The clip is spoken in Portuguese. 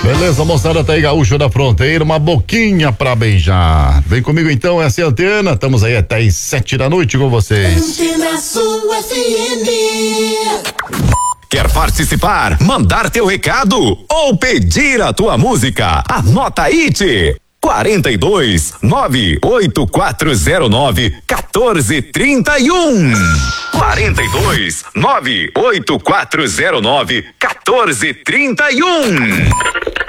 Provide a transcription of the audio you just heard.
Beleza, moçada, tá aí, Gaúcho da Fronteira, uma boquinha pra beijar. Vem comigo então, essa é a Antena, estamos aí até às 7 da noite com vocês. Antena Sul FM. Quer participar, mandar teu recado ou pedir a tua música? Anota aí, 42 98409 1431. 42 98409 1431.